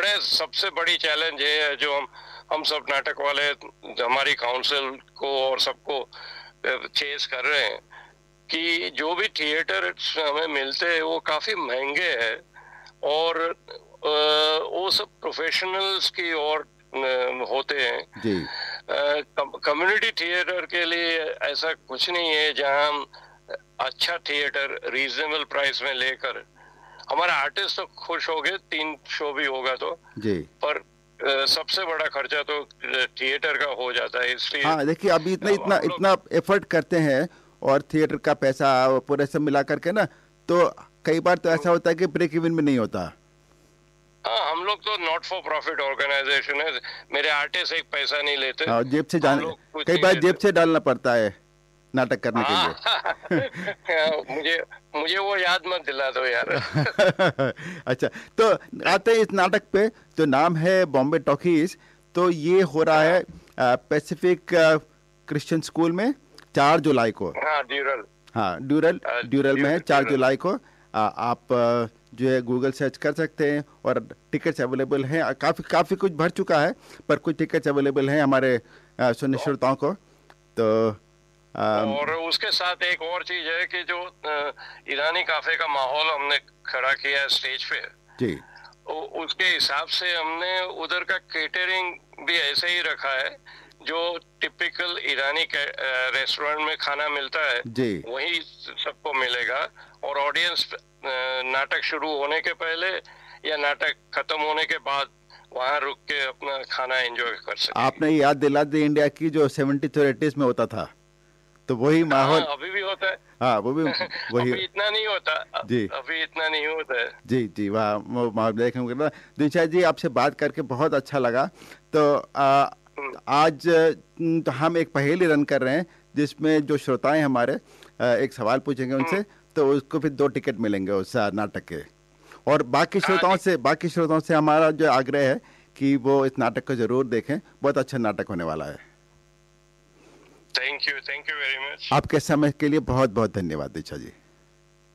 सबसे बड़ी चैलेंज ये है जो हम सब नाटक वाले हमारी काउंसिल को और सबको चेस कर रहे हैं कि जो भी थिएटर हमें मिलते हैं वो काफी महंगे हैं और वो सब प्रोफेशनल्स की और होते हैं जी। कम्युनिटी थिएटर के लिए ऐसा कुछ नहीं है जहां हम अच्छा थिएटर रीजनेबल प्राइस में लेकर, हमारा आर्टिस्ट तो खुश हो गए 3 शो भी होगा तो जी, पर सबसे बड़ा खर्चा तो थिएटर का हो जाता है। इसलिए हाँ देखिए अभी इतना एफर्ट करते हैं और थिएटर का पैसा पूरे सब मिला करके ना, तो कई बार तो ऐसा होता है कि ब्रेक इवन में नहीं होता। हाँ, हम लोग तो नॉट फॉर प्रॉफिट ऑर्गेनाइजेशन है, मेरे आर्टिस्ट एक पैसा नहीं लेते। हाँ, जेब से जाने कई बार जेब से डालना पड़ता है नाटक करने के लिए। मुझे वो याद मत दिला दो यार। अच्छा, तो आते हैं इस नाटक पे, तो नाम है बॉम्बे टॉकीज। तो ये हो रहा है पैसिफिक क्रिश्चियन स्कूल में 4 जुलाई को। हाँ, ड्यूरल में है 4 जुलाई को। आप जो है गूगल सर्च कर सकते हैं और टिकट्स अवेलेबल हैं। काफ़ी कुछ भर चुका है पर कुछ टिकट्स अवेलेबल हैं हमारे सुनने श्रोताओं को। तो और उसके साथ एक और चीज है कि जो ईरानी काफे का माहौल हमने खड़ा किया है स्टेज पे जी, उसके हिसाब से हमने उधर का केटरिंग भी ऐसे ही रखा है जो टिपिकल ईरानी रेस्टोरेंट में खाना मिलता है जी, वही सबको मिलेगा। और ऑडियंस नाटक शुरू होने के पहले या नाटक खत्म होने के बाद वहाँ रुक के अपना खाना एंजॉय कर सकते। आपने याद दिला दी इंडिया की जो 70s और 80s में होता था, तो वही माहौल अभी भी होता है। हाँ, वो भी वही। अभी इतना नहीं होता जी, अभी इतना नहीं होता है। जी जी, वाह देखेंगे ना। दिनशाह जी, आपसे बात करके बहुत अच्छा लगा। तो आज हम एक पहेली रन कर रहे हैं जिसमें जो श्रोताएं हमारे एक सवाल पूछेंगे उनसे, तो उसको फिर 2 टिकट मिलेंगे उस नाटक के। और बाकी श्रोताओं से हमारा जो आग्रह है कि वो इस नाटक को जरूर देखें, बहुत अच्छा नाटक होने वाला है। Thank you very much. आपके समय के लिए बहुत बहुत धन्यवाद दिनशाह जी।